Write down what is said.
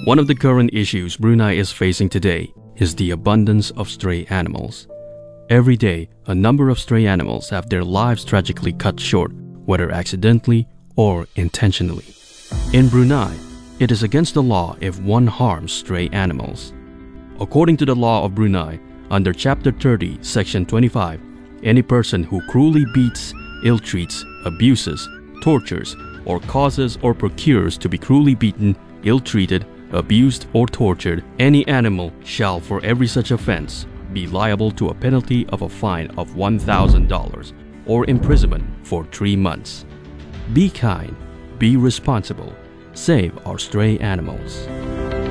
One of the current issues Brunei is facing today is the abundance of stray animals. Every day, a number of stray animals have their lives tragically cut short, whether accidentally or intentionally. In Brunei, it is against the law if one harms stray animals. According to the law of Brunei, under Chapter 30, Section 25, any person who cruelly beats, ill-treats, abuses, tortures, or causes or procures to be cruelly beaten, ill-treated, abused, or tortured any animal shall, for every such offense, be liable to a penalty of a fine of $1,000 or imprisonment for 3 months. Be kind, be responsible, save our stray animals.